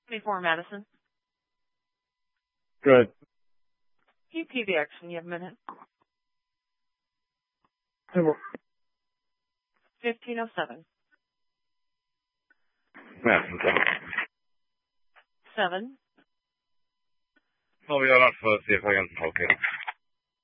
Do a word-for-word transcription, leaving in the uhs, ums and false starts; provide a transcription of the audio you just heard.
twenty-four Madison. Good. P P B X when you have a minute. fifteen oh seven. Madison. seven. I'll be on for see if I can. Okay.